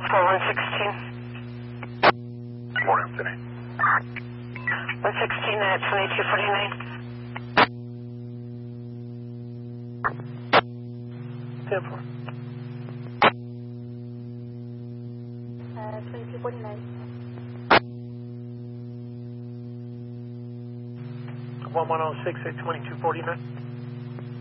4116. Morning, Anthony. 116 at 2249. 10-4. 2249. 1106 at 2249.